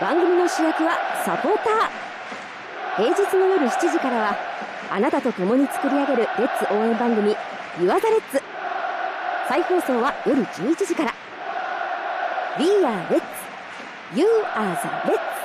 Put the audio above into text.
番組の主役はサポーター。平日の夜7時からはあなたと共に作り上げるレッツ応援番組 You Are the Reds。 再放送は夜11時から。 We are Reds, You are the Reds。